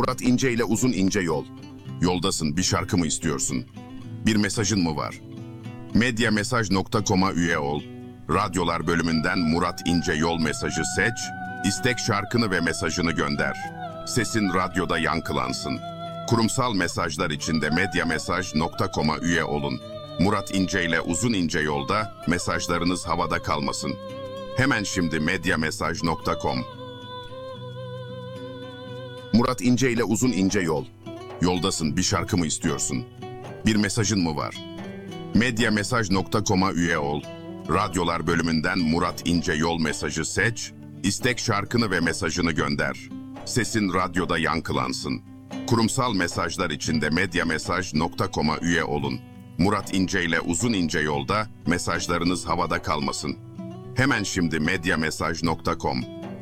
Murat İnce ile Uzun İnce Yol. Yoldasın, bir şarkı mı istiyorsun? Bir mesajın mı var? Medyamesaj.com'a üye ol. Radyolar bölümünden Murat İnce Yol mesajı seç. İstek şarkını ve mesajını gönder. Sesin radyoda yankılansın. Kurumsal mesajlar için de medyamesaj.com'a üye olun. Murat İnce ile Uzun İnce Yolda mesajlarınız havada kalmasın. Hemen şimdi medyamesaj.com. Murat İnce ile Uzun İnce Yol. Yoldasın, bir şarkı mı istiyorsun? Bir mesajın mı var? Medyamesaj.com'a üye ol. Radyolar bölümünden Murat İnce Yol mesajı seç. İstek şarkını ve mesajını gönder. Sesin radyoda yankılansın. Kurumsal mesajlar için de medyamesaj.com'a üye olun. Murat İnce ile Uzun İnce Yolda mesajlarınız havada kalmasın. Hemen şimdi medyamesaj.com.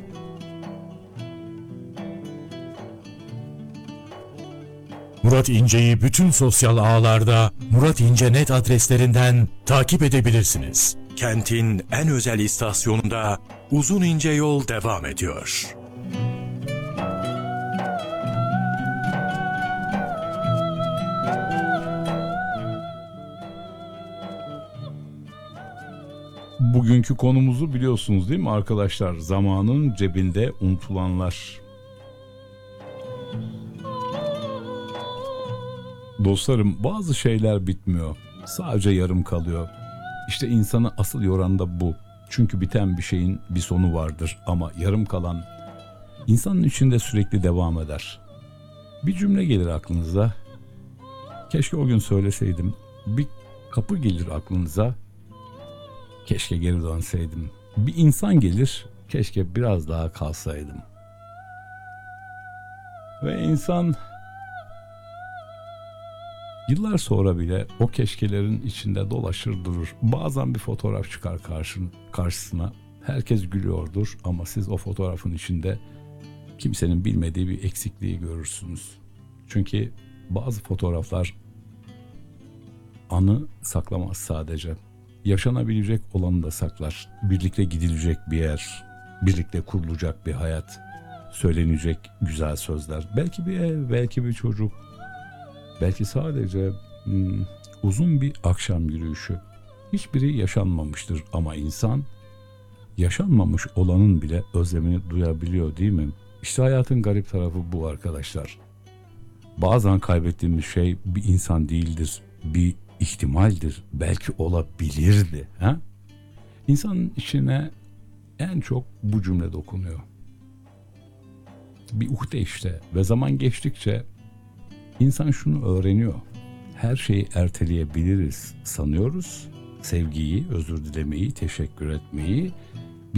Murat İnce'yi bütün sosyal ağlarda Murat İnce.net adreslerinden takip edebilirsiniz. Kentin en özel istasyonunda Uzun İnce Yol devam ediyor. Bugünkü konumuzu biliyorsunuz değil mi arkadaşlar? Zamanın cebinde unutulanlar. Dostlarım, bazı şeyler bitmiyor. Sadece yarım kalıyor. İşte insanı asıl yoran da bu. Çünkü biten bir şeyin bir sonu vardır ama yarım kalan insanın içinde sürekli devam eder. Bir cümle gelir aklınıza. Keşke o gün söyleseydim. Bir kapı gelir aklınıza. Keşke geri dönseydim. Bir insan gelir. Keşke biraz daha kalsaydım. Ve insan yıllar sonra bile o keşkelerin içinde dolaşır durur. Bazen bir fotoğraf çıkar karşısına. Herkes gülüyordur ama siz o fotoğrafın içinde kimsenin bilmediği bir eksikliği görürsünüz. Çünkü bazı fotoğraflar anı saklamaz sadece. Yaşanabilecek olanı da saklar. Birlikte gidilecek bir yer, birlikte kurulacak bir hayat, söylenecek güzel sözler. Belki bir ev, belki bir çocuk. Belki sadece uzun bir akşam yürüyüşü. Hiçbiri yaşanmamıştır ama insan yaşanmamış olanın bile özlemini duyabiliyor değil mi? İşte hayatın garip tarafı bu arkadaşlar. Bazen kaybettiğimiz şey bir insan değildir, bir ihtimaldir. Belki olabilirdi. Ha? İnsanın içine en çok bu cümle dokunuyor. Bir uhde işte ve zaman geçtikçe İnsan şunu öğreniyor. Her şeyi erteleyebiliriz sanıyoruz. Sevgiyi, özür dilemeyi, teşekkür etmeyi,